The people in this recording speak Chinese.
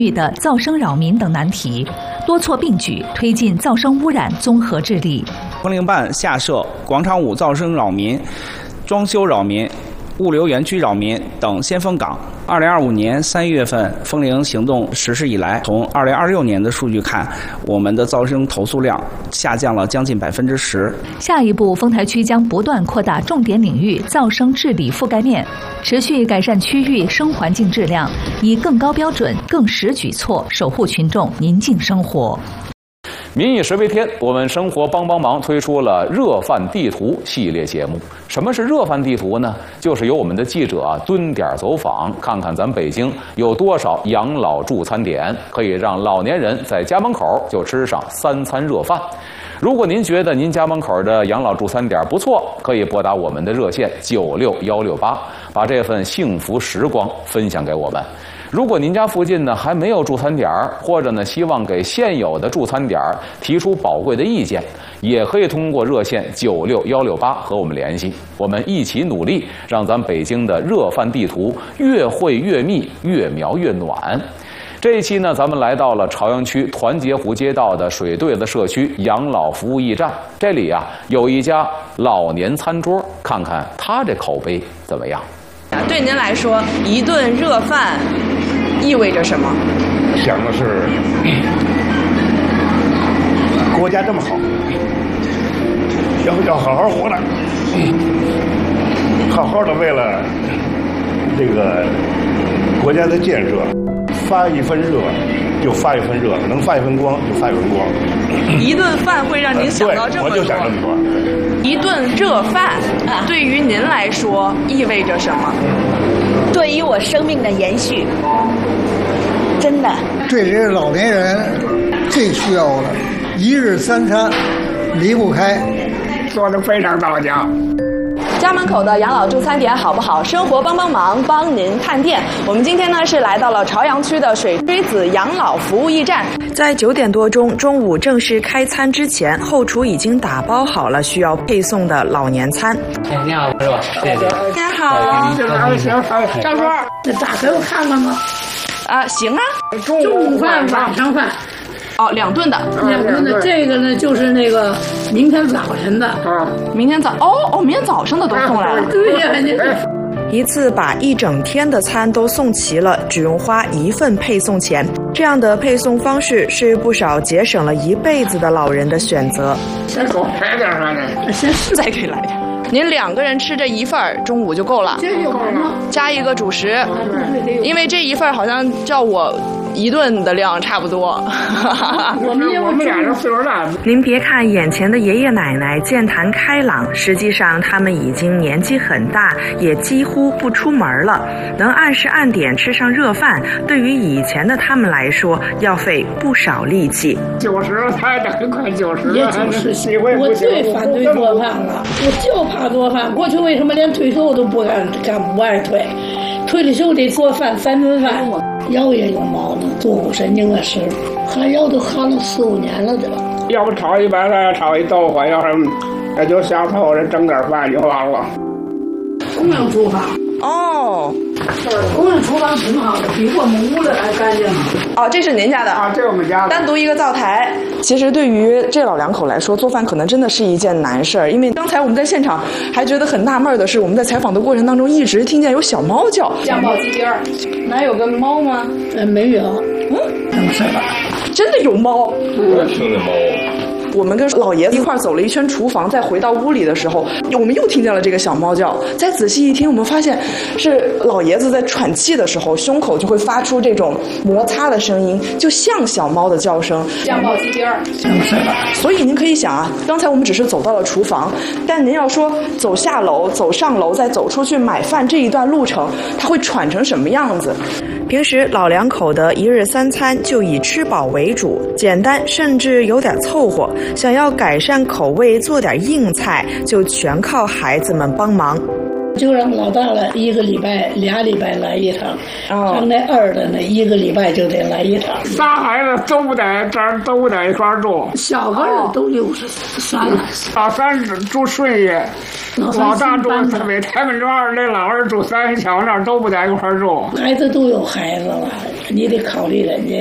的噪声扰民等难题，多措并举，推进噪声污染综合治理。 风铃办下设广场舞噪声扰民、装修扰民、物流园区扰民等先锋岗。2025年3月份风铃行动实施以来，从2026年的数据看，我们的噪声投诉量下降了将近10%。 下一步，丰台区将不断扩大重点领域噪声治理覆盖面，持续改善区域声环境质量，以更高标准、更实举措守护群众宁静生活。 民以食为天，我们生活帮忙推出了热饭地图系列节目。什么是热饭地图呢？就是由我们的记者蹲点走访，看看咱北京有多少养老助餐点，可以让老年人在家门口就吃上3餐热饭。如果您觉得您家门口的养老助餐点不错，可以拨打我们的热线96168，把这份幸福时光分享给我们。如果您家附近呢还没有助餐点，或者呢希望给现有的助餐点提出宝贵的意见，也可以通过热线96168和我们联系。我们一起努力，让咱北京的热饭地图越绘越密，越描越暖。这一期呢，咱们来到了朝阳区团结湖街道的水对子社区养老服务驿站，这里有一家老年餐桌，看看它这口碑怎么样。 对您来说，一顿热饭意味着什么？ 想的是国家这么好，要好好活着，好好的为了这个国家的建设发一分热就发一分热，能发一分光就发一分光。 一顿饭会让您想到这么多。 我就想这么多。 一顿热饭对于您来说意味着什么？ 对于我生命的延续，真的。 对这老年人最需要的一日3餐离不开， 说得非常到家。 家门口的养老助餐点好不好？生活帮忙，帮您看店。我们今天呢是来到了朝阳区的水锥子养老服务驿站，在9点多钟中午正式开餐之前，后厨已经打包好了需要配送的老年餐。 你好，是吧？谢谢。 您好，赵叔， 这打开我看看吧。 行啊。 中午饭、晚上饭。 2顿的。 2顿的，这个呢就是那个明天早晨的。 明天早上的都送来了。 对呀， 一次把一整天的餐都送齐了，只用花1份配送钱。这样的配送方式是不少节省了一辈子的老人的选择。 先给我来点啥呢？ 再给来点。您2个人吃这1份，中午就够了。 这就够了。 加一个主食，因为这1份好像照我1顿的量差不多。 我们俩人岁数大。 您别看眼前的爷爷奶奶健谈开朗，实际上他们已经年纪很大，也几乎不出门了。能按时按点吃上热饭，对于以前的他们来说，要费不少力气。 90才得快90， 也90。我最反对做饭了，我就怕做饭。过去为什么连退休都不爱退？退了休得做饭3顿饭。腰也有毛病，坐骨神经的事，焊腰都焊了4、5年了，对吧？ 要不炒一白菜，炒一豆腐，要是也就下头这整点饭就完了。 公用厨房。 公用厨房挺好的，比我们屋里还干净。 这是您家的这是我们家的， 单独一个灶台。其实对于这老2口来说，做饭可能真的是一件难事儿。因为刚才我们在现场还觉得很纳闷的是，我们在采访的过程当中一直听见有小猫叫。 酱爆鸡丁儿， 哪有个猫吗？ 没有。是吧？ 真的有猫。 我听见猫。 我们跟老爷子一块走了一圈厨房，再回到屋里的时候，我们又听见了这个小猫叫。再仔细一听，我们发现是老爷子在喘气的时候，胸口就会发出这种摩擦的声音，就像小猫的叫声。 酱爆鸡丁儿，是吧？ 所以您可以想刚才我们只是走到了厨房，但您要说走下楼、走上楼，再走出去买饭这一段路程，它会喘成什么样子？平时老2口的一日3餐就以吃饱为主，简单甚至有点凑合。想要改善口味，做点硬菜，就全靠孩子们帮忙。 就让老大了1个礼拜、2礼拜来一趟，让那二的呢1个礼拜就得来一趟。 仨孩子都不在这儿，都不在一块儿住。 小个儿都63了， 老三住顺义，老大住北太平庄，那老二住三桥那儿，都不在一块儿住。 孩子都有孩子了，你得考虑人家。